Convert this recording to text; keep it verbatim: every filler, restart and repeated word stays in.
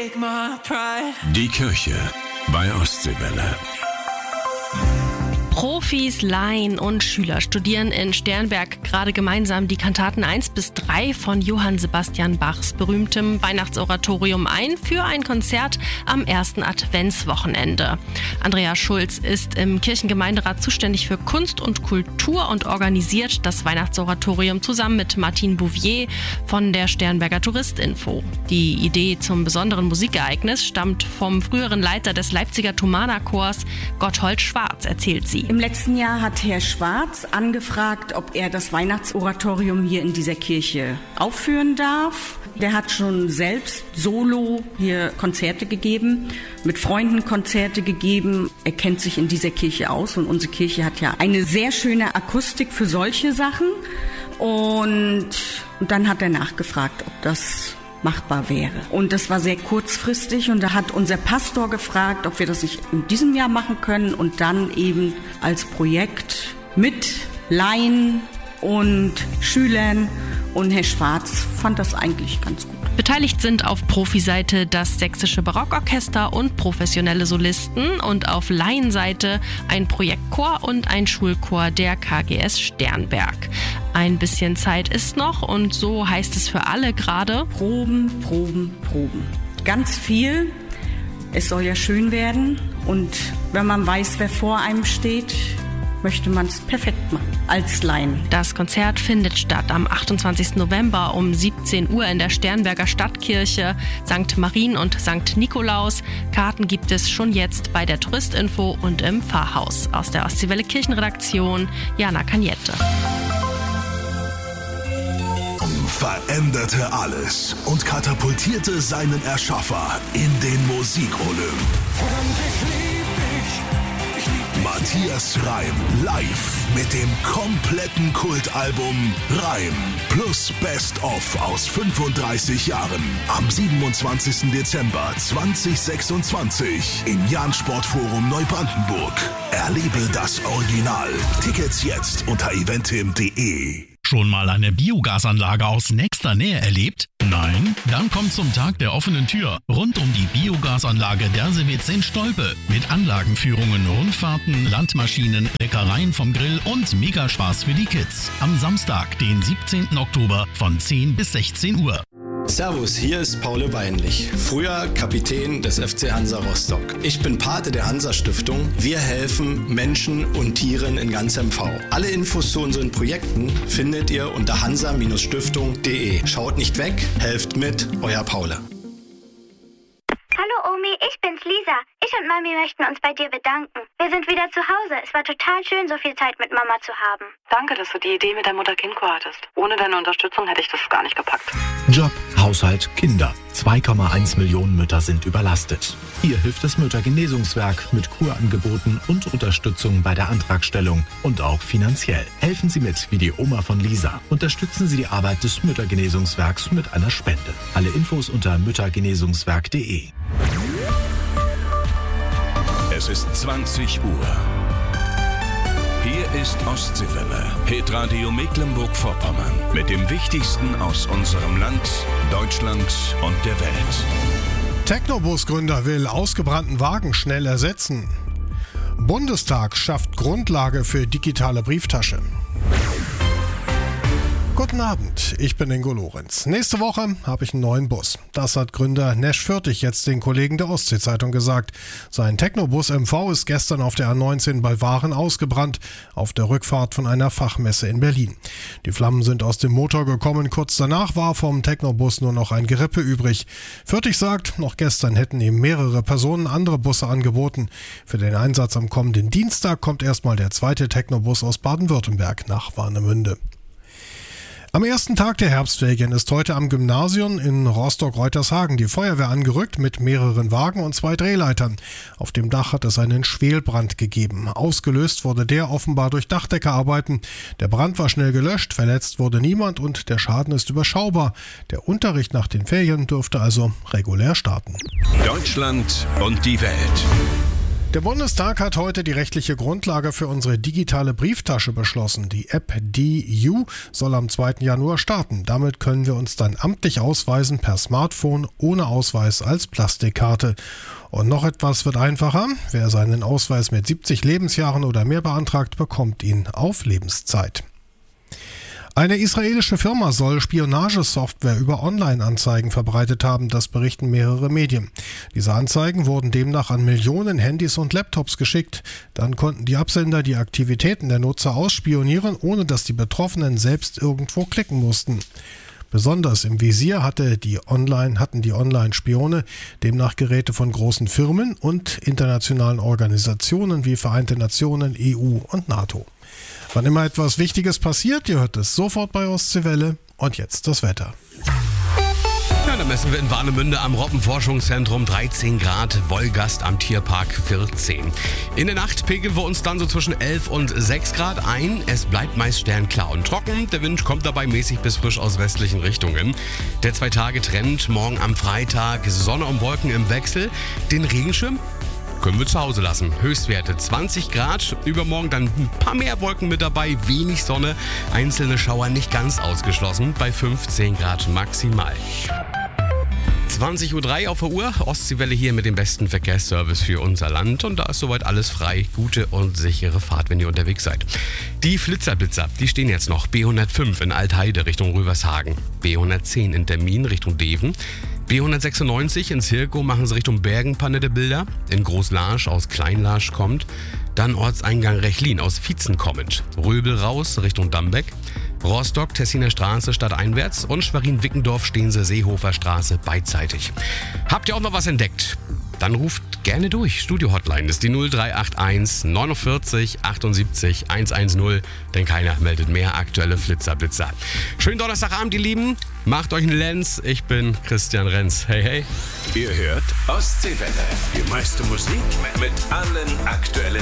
Die Kirche bei Ostseewelle. Profis, Laien und Schüler studieren in Sternberg gerade gemeinsam die Kantaten eins bis drei von Johann Sebastian Bachs berühmtem Weihnachtsoratorium ein für ein Konzert am ersten Adventswochenende. Andrea Schulz ist im Kirchengemeinderat zuständig für Kunst und Kultur und organisiert das Weihnachtsoratorium zusammen mit Martin Bouvier von der Sternberger Touristinfo. Die Idee zum besonderen Musikereignis stammt vom früheren Leiter des Leipziger Thomanerchors, Gotthold Schwarz, erzählt sie. Im letzten Jahr hat Herr Schwarz angefragt, ob er das Weihnachtsoratorium hier in dieser Kirche aufführen darf. Der hat schon selbst solo hier Konzerte gegeben, mit Freunden Konzerte gegeben. Er kennt sich in dieser Kirche aus und unsere Kirche hat ja eine sehr schöne Akustik für solche Sachen. Und, und dann hat er nachgefragt, ob das machbar wäre. Und das war sehr kurzfristig und da hat unser Pastor gefragt, ob wir das nicht in diesem Jahr machen können und dann eben als Projekt mit Laien und Schülern, und Herr Schwarz fand das eigentlich ganz gut. Beteiligt sind auf Profiseite das Sächsische Barockorchester und professionelle Solisten und auf Laienseite ein Projektchor und ein Schulchor der K G S Sternberg. Ein bisschen Zeit ist noch und so heißt es für alle gerade: Proben, Proben, Proben. Ganz viel. Es soll ja schön werden und wenn man weiß, wer vor einem steht, möchte man es perfekt machen, als Laien. Das Konzert findet statt am achtundzwanzigsten November um siebzehn Uhr in der Sternberger Stadtkirche, Sankt Marien und Sankt Nikolaus. Karten gibt es schon jetzt bei der Touristinfo und im Pfarrhaus. Aus der Ostseewelle Kirchenredaktion, Jana Cagnette. Veränderte alles und katapultierte seinen Erschaffer in den Musikolymp. Matthias Reim live mit dem kompletten Kultalbum Reim plus Best-of aus fünfunddreißig Jahren am siebenundzwanzigsten Dezember zweitausendsechsundzwanzig im Jahn-Sportforum Neubrandenburg. Erlebe das Original. Tickets jetzt unter eventim punkt de. Schon mal eine Biogasanlage aus nächster Nähe erlebt? Nein? Dann kommt zum Tag der offenen Tür rund um die Biogasanlage Dersewitz in Stolpe mit Anlagenführungen, Rundfahrten, Landmaschinen, Leckereien vom Grill und Megaspaß für die Kids. Am Samstag, den siebzehnten Oktober von zehn bis sechzehn Uhr. Servus, hier ist Paul Weinlich, früher Kapitän des F C Hansa Rostock. Ich bin Pate der Hansa-Stiftung. Wir helfen Menschen und Tieren in ganz M V. Alle Infos zu unseren Projekten findet ihr unter hansa Stiftung punkt de. Schaut nicht weg, helft mit, euer Paul. Hallo Omi, ich bin's Lisa. Ich und Mami möchten uns bei dir bedanken. Wir sind wieder zu Hause. Es war total schön, so viel Zeit mit Mama zu haben. Danke, dass du die Idee mit der Mutter-Kind-Kur hattest. Ohne deine Unterstützung hätte ich das gar nicht gepackt. Job, Haushalt, Kinder. zwei Komma eins Millionen Mütter sind überlastet. Hier hilft das Müttergenesungswerk mit Kurangeboten und Unterstützung bei der Antragstellung und auch finanziell. Helfen Sie mit, wie die Oma von Lisa. Unterstützen Sie die Arbeit des Müttergenesungswerks mit einer Spende. Alle Infos unter müttergenesungswerk punkt de. Es ist zwanzig Uhr. Hier ist Ostseewelle, Hitradio Mecklenburg-Vorpommern mit dem Wichtigsten aus unserem Land, Deutschland und der Welt. Technobus-Gründer will ausgebrannten Wagen schnell ersetzen. Bundestag schafft Grundlage für digitale Brieftasche. Guten Abend, ich bin Ingo Lorenz. Nächste Woche habe ich einen neuen Bus. Das hat Gründer Nesch Fürtig jetzt den Kollegen der Ostsee-Zeitung gesagt. Sein Technobus M V ist gestern auf der A neunzehn bei Waren ausgebrannt, auf der Rückfahrt von einer Fachmesse in Berlin. Die Flammen sind aus dem Motor gekommen. Kurz danach war vom Technobus nur noch ein Gerippe übrig. Fürtig sagt, noch gestern hätten ihm mehrere Personen andere Busse angeboten. Für den Einsatz am kommenden Dienstag kommt erstmal der zweite Technobus aus Baden-Württemberg nach Warnemünde. Am ersten Tag der Herbstferien ist heute am Gymnasium in Rostock-Reutershagen die Feuerwehr angerückt mit mehreren Wagen und zwei Drehleitern. Auf dem Dach hat es einen Schwelbrand gegeben. Ausgelöst wurde der offenbar durch Dachdeckerarbeiten. Der Brand war schnell gelöscht, verletzt wurde niemand und der Schaden ist überschaubar. Der Unterricht nach den Ferien dürfte also regulär starten. Deutschland und die Welt. Der Bundestag hat heute die rechtliche Grundlage für unsere digitale Brieftasche beschlossen. Die App D U soll am zweiten Januar starten. Damit können wir uns dann amtlich ausweisen per Smartphone ohne Ausweis als Plastikkarte. Und noch etwas wird einfacher. Wer seinen Ausweis mit siebzig Lebensjahren oder mehr beantragt, bekommt ihn auf Lebenszeit. Eine israelische Firma soll Spionagesoftware über Online-Anzeigen verbreitet haben, das berichten mehrere Medien. Diese Anzeigen wurden demnach an Millionen Handys und Laptops geschickt. Dann konnten die Absender die Aktivitäten der Nutzer ausspionieren, ohne dass die Betroffenen selbst irgendwo klicken mussten. Besonders im Visier hatte die Online, hatten die Online-Spione demnach Geräte von großen Firmen und internationalen Organisationen wie Vereinte Nationen, E U und NATO. Wann immer etwas Wichtiges passiert, ihr hört es sofort bei Ostseewelle. Und jetzt das Wetter. Ja, dann messen wir in Warnemünde am Robbenforschungszentrum dreizehn Grad, Wolgast am Tierpark vierzehn. In der Nacht pegeln wir uns dann so zwischen elf und sechs Grad ein. Es bleibt meist sternklar und trocken. Der Wind kommt dabei mäßig bis frisch aus westlichen Richtungen. Der Zwei-Tage-Trend morgen am Freitag, Sonne und Wolken im Wechsel. Den Regenschirm können wir zu Hause lassen. Höchstwerte zwanzig Grad, übermorgen dann ein paar mehr Wolken mit dabei, wenig Sonne, einzelne Schauer nicht ganz ausgeschlossen, bei fünfzehn Grad maximal. zwanzig Uhr drei auf der Uhr, Ostseewelle hier mit dem besten Verkehrsservice für unser Land und da ist soweit alles frei. Gute und sichere Fahrt, wenn ihr unterwegs seid. Die Flitzerblitzer, die stehen jetzt noch. B hundertfünf in Altheide Richtung Rüvershagen, B hundertzehn in Termin Richtung Deven, B hundertsechsundneunzig in Zirkow machen sie Richtung Bergenpanne der Bilder, in Großlarsch aus Kleinlarsch kommt, dann Ortseingang Rechlin aus Vietzen kommend, Röbel raus Richtung Dambeck, Rostock, Tessiner Straße stadteinwärts und Schwerin-Wickendorf stehen sie Seehofer Straße beidseitig. Habt ihr auch noch was entdeckt? Dann ruft gerne durch. Studio-Hotline ist die null drei acht eins neunundvierzig achtundsiebzig hundertzehn, denn keiner meldet mehr aktuelle Flitzerblitzer. Schönen Donnerstagabend, ihr Lieben. Macht euch einen Lenz. Ich bin Christian Renz. Hey, hey. Ihr hört Ostseewelle. Die meiste Musik mit allen aktuellen